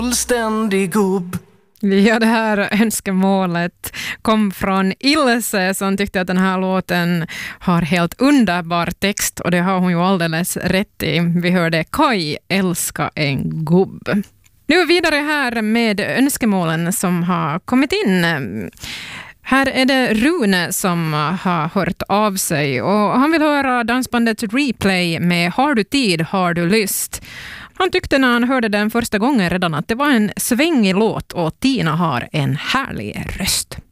Fullständig gubb. Ja, det här önskemålet kom från Ilse som tyckte att den här låten har helt underbar text, och det har hon ju alldeles rätt i. Vi hörde Kai älska en gubb. Nu vidare här med önskemålen som har kommit in. Här är det Rune som har hört av sig, och han vill höra dansbandet Replay med Har du tid, har du lust. Han tyckte när han hörde den första gången redan att det var en svängig låt, och Tina har en härlig röst.